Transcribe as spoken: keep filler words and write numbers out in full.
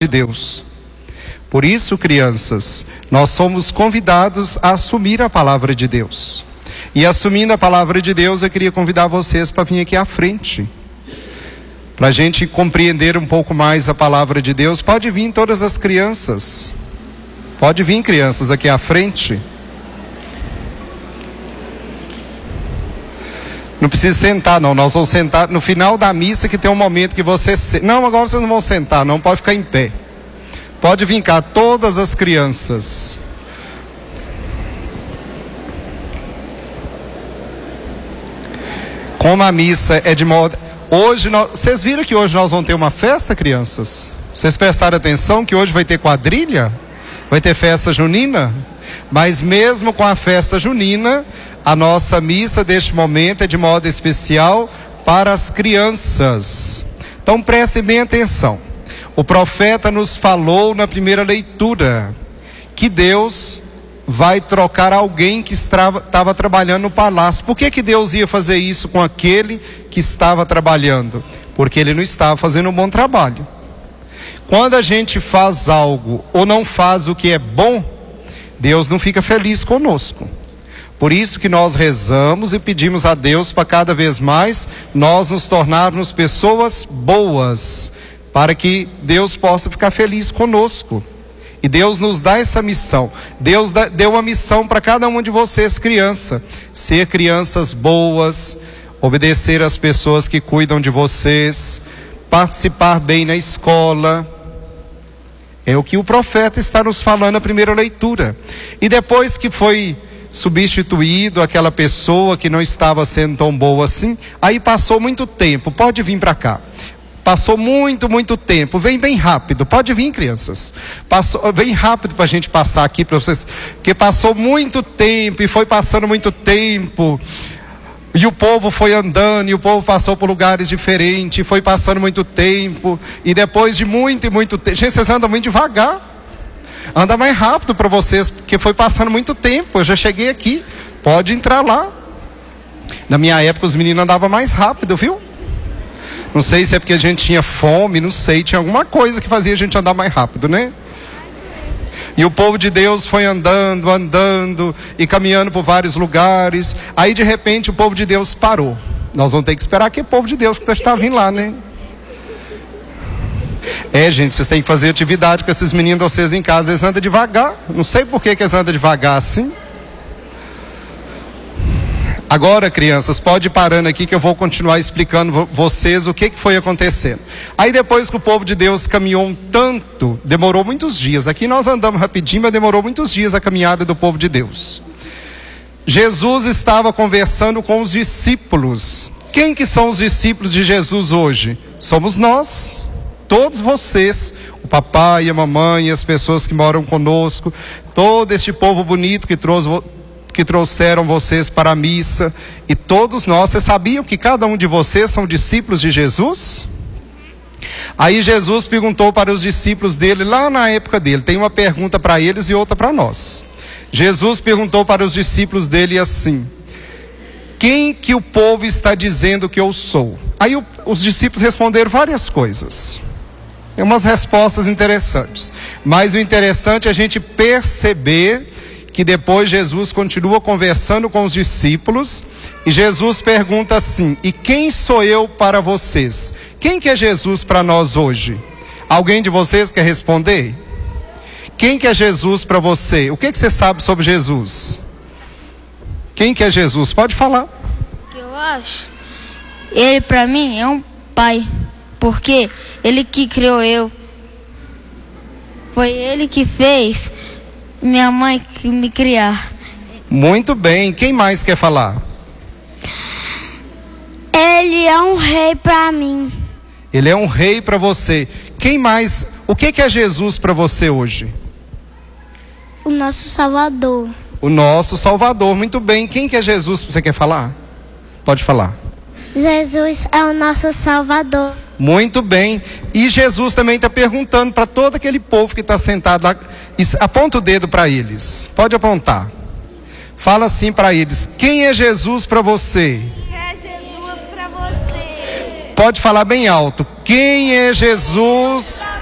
de Deus. Por isso, crianças, nós somos convidados a assumir a palavra de Deus. E assumindo a palavra de Deus, eu queria convidar vocês para vir aqui à frente, para a gente compreender um pouco mais a palavra de Deus. Pode vir todas as crianças. Pode vir, crianças, aqui à frente. Não precisa sentar, não. Nós vamos sentar no final da missa, que tem um momento que você... Se... Não, agora vocês não vão sentar, não. Pode ficar em pé. Pode vir cá, todas as crianças. Como a missa é de modo... Hoje, nós... vocês viram que hoje nós vamos ter uma festa, crianças? Vocês prestaram atenção que hoje vai ter quadrilha? Vai ter festa junina? Mas mesmo com a festa junina, a nossa missa deste momento é de modo especial para as crianças. Então prestem bem atenção. O profeta nos falou na primeira leitura que Deus vai trocar alguém que estava, estava trabalhando no palácio. Por que que Deus ia fazer isso com aquele que estava trabalhando? Porque ele não estava fazendo um bom trabalho. Quando a gente faz algo ou não faz o que é bom, Deus não fica feliz conosco. Por isso que nós rezamos e pedimos a Deus para cada vez mais nós nos tornarmos pessoas boas, para que Deus possa ficar feliz conosco. E Deus nos dá essa missão. Deus deu uma missão para cada um de vocês, criança. Ser crianças boas, obedecer às pessoas que cuidam de vocês, participar bem na escola. É o que o profeta está nos falando na primeira leitura. E depois que foi substituído aquela pessoa que não estava sendo tão boa assim, aí passou muito tempo. Pode vir para cá. Passou muito, muito tempo. Vem bem rápido. Pode vir, crianças. Passou, vem rápido para a gente passar aqui para vocês. Porque passou muito tempo e foi passando muito tempo. E o povo foi andando, e o povo passou por lugares diferentes, e foi passando muito tempo. E depois de muito e muito tempo... Gente, vocês andam muito devagar. Anda mais rápido para vocês, porque foi passando muito tempo. Eu já cheguei aqui. Pode entrar lá. Na minha época os meninos andavam mais rápido, viu? Não sei se é porque a gente tinha fome, não sei, tinha alguma coisa que fazia a gente andar mais rápido, né? E o povo de Deus foi andando, andando e caminhando por vários lugares. Aí de repente o povo de Deus parou. Nós vamos ter que esperar que o povo de Deus que está vindo lá, né? É, gente, vocês têm que fazer atividade com esses meninos de vocês em casa. Eles andam devagar. Não sei por que que eles andam devagar assim. Agora, crianças, pode ir parando aqui que eu vou continuar explicando vocês o que que foi acontecendo. Aí depois que o povo de Deus caminhou um tanto, demorou muitos dias. Aqui nós andamos rapidinho, mas demorou muitos dias a caminhada do povo de Deus. Jesus estava conversando com os discípulos. Quem que são os discípulos de Jesus hoje? Somos nós, todos vocês, o papai, a mamãe, as pessoas que moram conosco, todo este povo bonito que trouxe... que trouxeram vocês para a missa, e todos nós. Vocês sabiam que cada um de vocês são discípulos de Jesus? Aí Jesus perguntou para os discípulos dele, lá na época dele, tem uma pergunta para eles e outra para nós. Jesus perguntou para os discípulos dele assim: quem que o povo está dizendo que eu sou? Aí o, os discípulos responderam várias coisas. Tem umas respostas interessantes, mas o interessante é a gente perceber que depois Jesus continua conversando com os discípulos, e Jesus pergunta assim: e quem sou eu para vocês? Quem que é Jesus para nós hoje? Alguém de vocês quer responder? Quem que é Jesus para você? O que que você sabe sobre Jesus? Quem que é Jesus? Pode falar. O que eu acho? Ele para mim é um pai, porque ele que criou eu. Foi ele que fez minha mãe que me criar. Muito bem, quem mais quer falar? Ele é um rei para mim. Ele é um rei para você. Quem mais? O que que é Jesus para você hoje? O nosso Salvador. O nosso Salvador, muito bem. Quem que é Jesus? Você quer falar? Pode falar. Jesus é o nosso Salvador. Muito bem. E Jesus também está perguntando para todo aquele povo que está sentado lá. Aponta o dedo para eles. Pode apontar. Fala assim para eles: quem é Jesus para você? Quem é Jesus para você? Pode falar bem alto. Quem é Jesus?